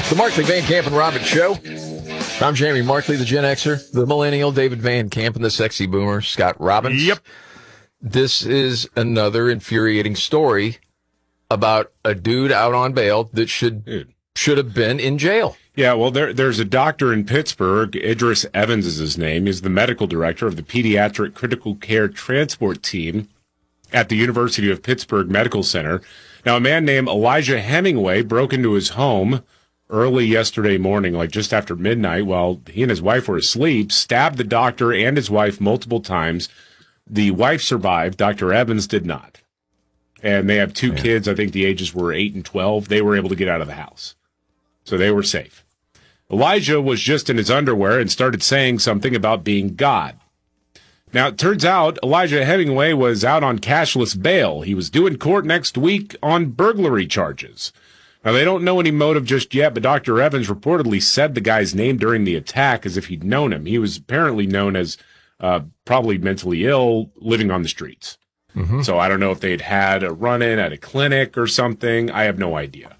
The Markley, Van Camp, and Robbins Show. I'm Jamie Markley, the Gen Xer, the Millennial, David Van Camp, and the Sexy Boomer, Scott Robbins. Yep. This is another infuriating story about a dude out on bail that should have been in jail. Yeah, well, there's a doctor in Pittsburgh, Idris Evans is his name. He's the medical director of the Pediatric Critical Care Transport Team at the University of Pittsburgh Medical Center. Now, a man named Elijah Hemingway broke into his home early yesterday morning, like just after midnight, while he and his wife were asleep, stabbed the doctor and his wife multiple times. The wife survived. Dr. Evans did not. And they have two kids. I think the ages were 8 and 12. They were able to get out of the house. So they were safe. Elijah was just in his underwear and started saying something about being God. Now, it turns out Elijah Hemingway was out on cashless bail. He was due in court next week on burglary charges. Now, they don't know any motive just yet, but Dr. Evans reportedly said the guy's name during the attack as if he'd known him. He was apparently known as probably mentally ill, living on the streets. Mm-hmm. So I don't know if they'd had a run-in at a clinic or something. I have no idea.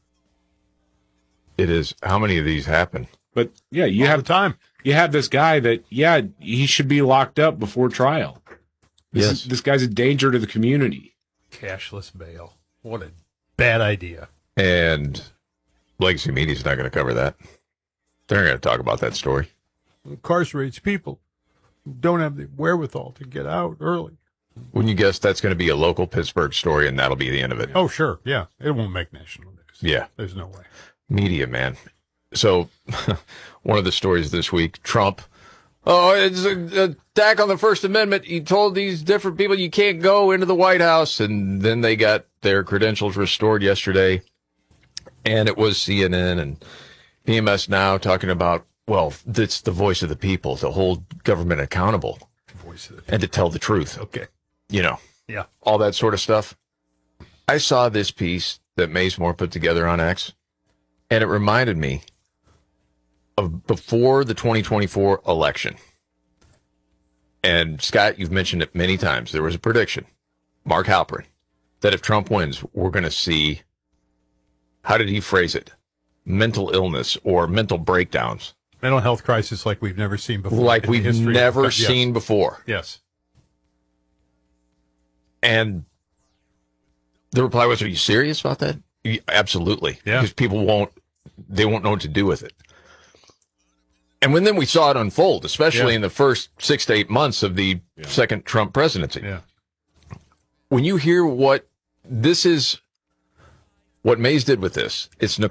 It is. How many of these happen? But, yeah, you have time. You have this guy that, he should be locked up before trial. This guy's a danger to the community. Cashless bail. What a bad idea. And legacy media's not going to cover that. They're not going to talk about that story. Incarcerates people who don't have the wherewithal to get out early. Wouldn't you guess that's going to be a local Pittsburgh story and that'll be the end of it? Oh, sure. Yeah. It won't make national news. Yeah. There's no way. Media, man. So one of the stories this week, Trump, it's an attack on the First Amendment. He told these different people you can't go into the White House. And then they got their credentials restored yesterday. And it was CNN and PMS Now talking about, well, it's the voice of the people to hold government accountable and to tell the truth. Okay. Yeah. All that sort of stuff. I saw this piece that Mazemore put together on X, and it reminded me of before the 2024 election. And Scott, you've mentioned it many times. There was a prediction, Mark Halperin, that if Trump wins, we're going to see, how did he phrase it? Mental illness or mental breakdowns. Mental health crisis like we've never seen before. Like we've never seen before. Yes. And the reply was, are you serious about that? Absolutely. Yeah. Because people won't know what to do with it. And then we saw it unfold, especially in the first 6 to 8 months of the second Trump presidency. Yeah. When you hear what Mays did with this, it's